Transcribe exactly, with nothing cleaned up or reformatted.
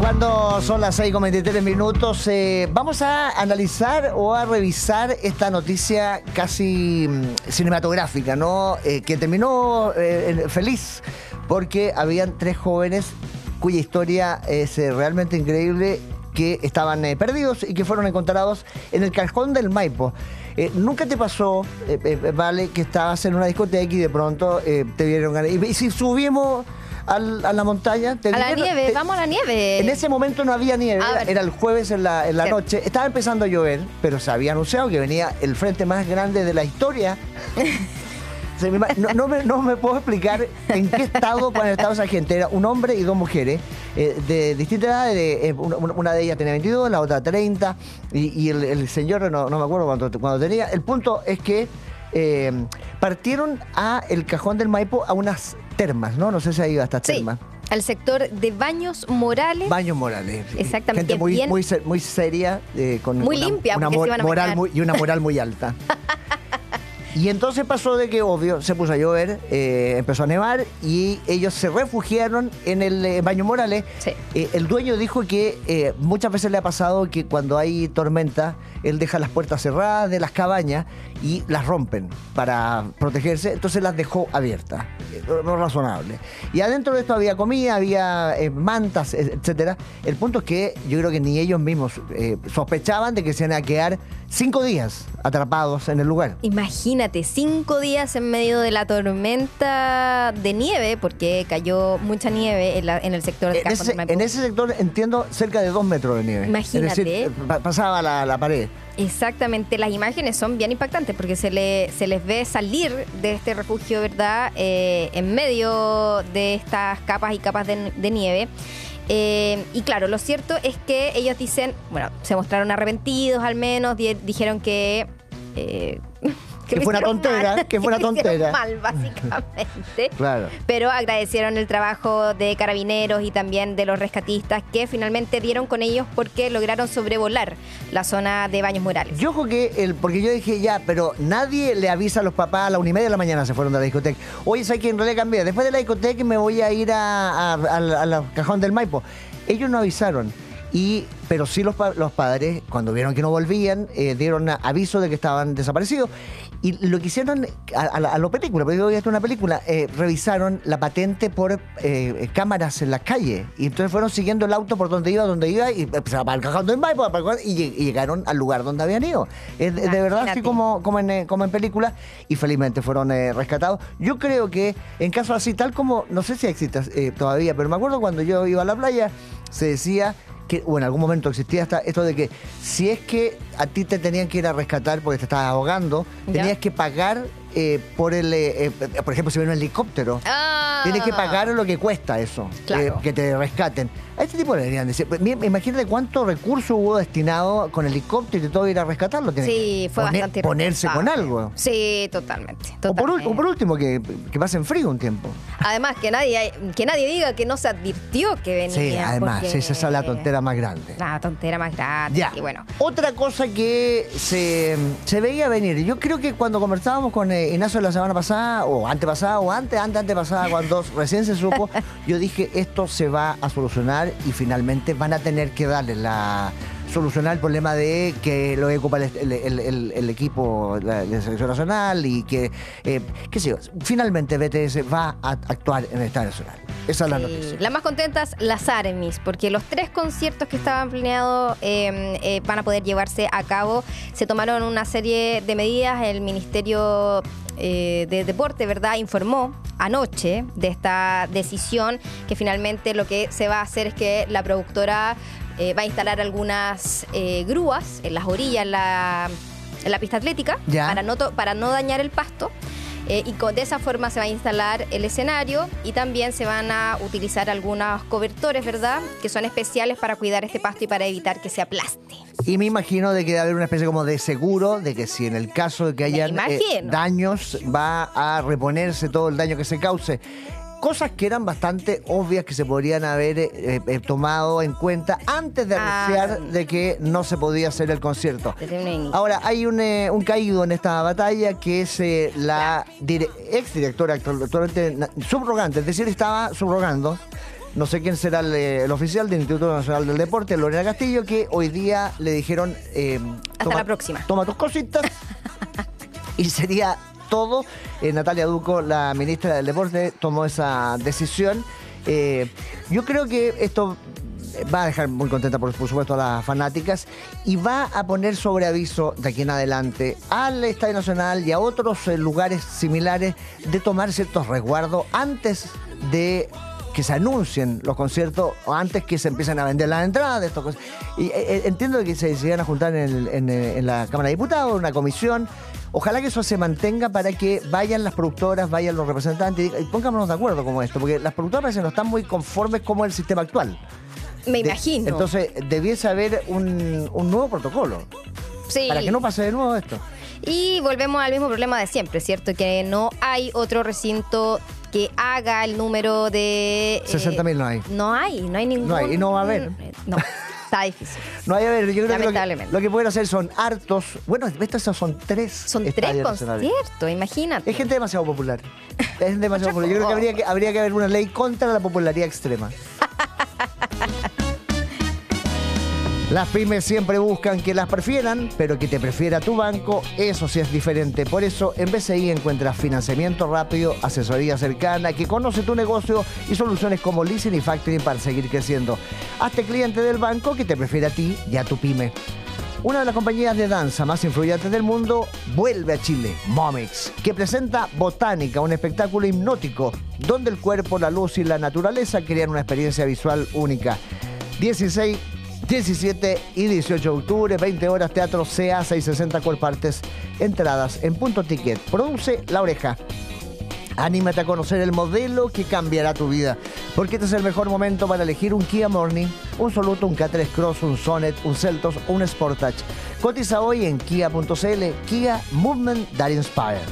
Cuando son las seis con veintitrés minutos, eh, vamos a analizar o a revisar esta noticia casi mm, cinematográfica, ¿no? Eh, que terminó eh, feliz porque habían tres jóvenes cuya historia es eh, realmente increíble, que estaban eh, perdidos y que fueron encontrados en el cajón del Maipo. Eh, ¿Nunca te pasó, eh, eh, Vale, que estabas en una discoteca y de pronto eh, te vieron ganar? Y, y si subimos al, a la montaña... Te a dijeron, la nieve, te, vamos a la nieve. En ese momento no había nieve, era, era el jueves en la, en la noche. Estaba empezando a llover, pero se había anunciado que venía el frente más grande de la historia. No, no, me, no me puedo explicar en qué estado pueden estar esa gente. Era un hombre y dos mujeres eh, de distintas edades. De, eh, una, una de ellas tenía veintidós, la otra treinta. Y, y el, el señor, no, no me acuerdo cuánto, cuánto tenía. El punto es que eh, partieron a el Cajón del Maipo a unas termas, ¿no? No sé si ha ido a estas sí. termas. Al sector de Baños Morales. Baños Morales. Exactamente. Gente muy, bien, muy, muy seria. Eh, con muy una, limpia, una porque mor se iban a moral muy, y una moral muy alta. Y entonces pasó de que, obvio, se puso a llover, eh, empezó a nevar y ellos se refugiaron en el eh, Baño Morales. Sí. Eh, el dueño dijo que eh, muchas veces le ha pasado que cuando hay tormenta, él deja las puertas cerradas de las cabañas y las rompen para protegerse, entonces las dejó abiertas, lo, lo razonable. Y adentro de esto había comida, había eh, mantas, etcétera. El punto es que yo creo que ni ellos mismos eh, sospechaban de que se iban a quedar cinco días atrapados en el lugar. Imagínate, cinco días en medio de la tormenta de nieve, porque cayó mucha nieve en, la, en el sector del en Cajón ese, del Maipo. En ese sector, entiendo, cerca de dos metros de nieve. Imagínate. Es decir, pasaba la, la pared. Exactamente, las imágenes son bien impactantes porque se, le, se les ve salir de este refugio, ¿verdad? Eh, en medio de estas capas y capas de, de nieve. Eh, y claro, lo cierto es que ellos dicen, bueno, se mostraron arrepentidos al menos, di dijeron que... Eh, Que, que fue una tontera, mal, que fue una tontera. mal, básicamente. Claro. Pero agradecieron el trabajo de carabineros y también de los rescatistas que finalmente dieron con ellos porque lograron sobrevolar la zona de Baños Morales. Yo creo que, el, porque yo dije ya, pero nadie le avisa a los papás a la una y media de la mañana se fueron de la discoteca. Oye, ¿sabes qué? En realidad cambié. Después de la discoteca me voy a ir a, a, a, a la Cajón del Maipo. Ellos no avisaron. Y, pero sí los, los padres, cuando vieron que no volvían, eh, dieron aviso de que estaban desaparecidos. Y lo que hicieron a, a, a lo película, porque yo esto es una película, eh, revisaron la patente por eh, cámaras en las calles. Y entonces fueron siguiendo el auto por donde iba, donde iba, y empezaron para el Cajón del Maipo, y, y llegaron al lugar donde habían ido. Es de, de verdad, así como, como, en, como en película, y felizmente fueron eh, rescatados. Yo creo que en casos así, tal como, no sé si existe eh, todavía, pero me acuerdo cuando yo iba a la playa, se decía que, o en algún momento existía hasta esto de que si es que a ti te tenían que ir a rescatar porque te estabas ahogando, ¿ya? Tenías que pagar eh, por el, eh, eh, por ejemplo, si viene un helicóptero, ah. tienes que pagar lo que cuesta eso, claro. eh, que te rescaten. A este tipo le deberían decir, imagínate cuánto recurso hubo destinado con helicóptero y todo ir a rescatarlo. Tiene sí, fue poner, bastante ponerse con algo. Sí, totalmente. totalmente. O, por, o por último, que, que pasen frío un tiempo. Además, que nadie, que nadie diga que no se advirtió que venía. Sí, además, porque... esa es la tontera más grande. La tontera más grande. Ya. Y bueno. Otra cosa que se, se veía venir, yo creo que cuando conversábamos con eh, Ignacio la semana pasada, o antepasada, o antes, antes, antepasada, cuando recién se supo, yo dije, esto se va a solucionar y finalmente van a tener que darle la... solucionar el problema de que lo ocupa el, el, el, el equipo de la selección nacional y que, eh, qué sé yo, finalmente B T S va a actuar en el Estadio Nacional. Esa es la noticia. Las más contentas, las ARMYs, porque los tres conciertos que estaban planeados eh, eh, van a poder llevarse a cabo. Se tomaron una serie de medidas. El Ministerio eh, de Deporte, ¿verdad?, informó anoche de esta decisión, que finalmente lo que se va a hacer es que la productora Eh, va a instalar algunas eh, grúas en las orillas, en la, en la pista atlética, para no, para no dañar el pasto. Eh, y con, de esa forma se va a instalar el escenario y también se van a utilizar algunos cobertores, ¿verdad?, que son especiales para cuidar este pasto y para evitar que se aplaste. Y me imagino de que debe haber una especie como de seguro de que si en el caso de que hayan eh, daños, va a reponerse todo el daño que se cause. Cosas que eran bastante obvias que se podrían haber eh, eh, tomado en cuenta antes de anunciar ah. de que no se podía hacer el concierto. Ahora, hay un, eh, un caído en esta batalla que es eh, la dire exdirectora actualmente subrogante, es decir, estaba subrogando no sé quién será el, el oficial del Instituto Nacional del Deporte, Lorena Castillo, que hoy día le dijeron... Eh, Hasta toma, la próxima. Toma tus cositas. Y sería todo. Eh, Natalia Ducco, la ministra del Deporte, tomó esa decisión. Eh, yo creo que esto va a dejar muy contenta, por, por supuesto, a las fanáticas y va a poner sobre aviso de aquí en adelante al Estadio Nacional y a otros eh, lugares similares de tomar ciertos resguardos antes de que se anuncien los conciertos o antes que se empiecen a vender las entradas de estos cosas. Y eh, entiendo que se, se van a juntar en, el, en, en la Cámara de Diputados, una comisión. Ojalá que eso se mantenga para que vayan las productoras, vayan los representantes y, y pongámonos de acuerdo con esto, porque las productoras parece que no están muy conformes como el sistema actual. Me De, imagino. Entonces, debiese haber un, un nuevo protocolo. Sí. Para que no pase de nuevo esto. Y volvemos al mismo problema de siempre, ¿cierto? Que no hay otro recinto que haga el número de... sesenta mil no hay. No hay, no hay ningún... No hay, y no va a haber. No, está difícil. No hay, a ver, yo creo que lo, que Lamentablemente. lo que pueden hacer son hartos... Bueno, estos son tres Son tres estadios nacionales. conciertos, imagínate. Es gente demasiado popular. Es gente demasiado popular. Yo creo que habría, que habría que haber una ley contra la popularidad extrema. Las pymes siempre buscan que las prefieran, pero que te prefiera tu banco, eso sí es diferente. Por eso, en B C I encuentras financiamiento rápido, asesoría cercana, que conoce tu negocio y soluciones como leasing y factoring para seguir creciendo. Hazte cliente del banco que te prefiere a ti y a tu pyme. Una de las compañías de danza más influyentes del mundo vuelve a Chile, Momix, que presenta Botánica, un espectáculo hipnótico, donde el cuerpo, la luz y la naturaleza crean una experiencia visual única. dieciséis diecisiete y dieciocho de octubre, veinte horas, Teatro C A seiscientos sesenta Colpartes, entradas en Punto Ticket. Produce La Oreja. Anímate a conocer el modelo que cambiará tu vida, porque este es el mejor momento para elegir un Kia Morning, un Soluto, un K tres Cross, un Sonet, un Seltos o un Sportage. Cotiza hoy en kia punto c l. Kia, Movement that Inspire.